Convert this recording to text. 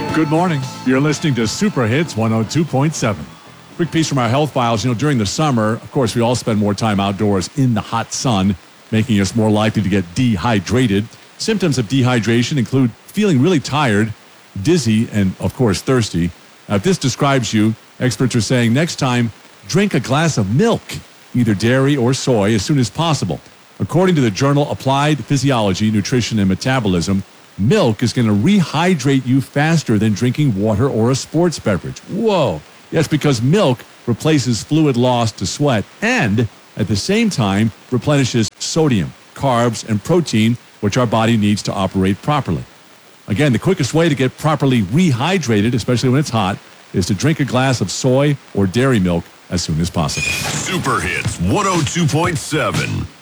Good morning. You're listening to Super Hits 102.7. Quick piece from our health files. During the summer, of course, we all spend more time outdoors in the hot sun, making us more likely to get dehydrated. Symptoms of dehydration include feeling really tired, dizzy, and, of course, thirsty. Now, if this describes you, experts are saying next time, drink a glass of milk, either dairy or soy, as soon as possible. According to the journal Applied Physiology, Nutrition and Metabolism, milk is going to rehydrate you faster than drinking water or a sports beverage. Whoa. Yes, because milk replaces fluid lost to sweat and, at the same time, replenishes sodium, carbs, and protein, which our body needs to operate properly. Again, the quickest way to get properly rehydrated, especially when it's hot, is to drink a glass of soy or dairy milk as soon as possible. Super Hits 102.7.